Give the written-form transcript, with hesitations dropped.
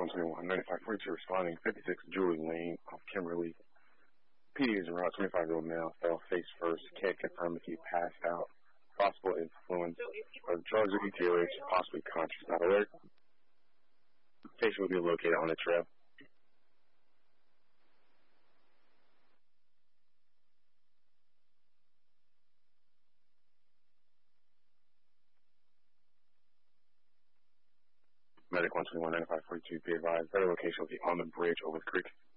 121, 9542 responding, 56 Julie Lane off Kimberly. PD is around 25-year-old male, fell face first, can't confirm if he passed out. Possible influence of drugs or ETH, possibly conscious, not alert. Patient will be located on the trail. Medic 121, 9542, be advised, better location will be on the bridge over the creek.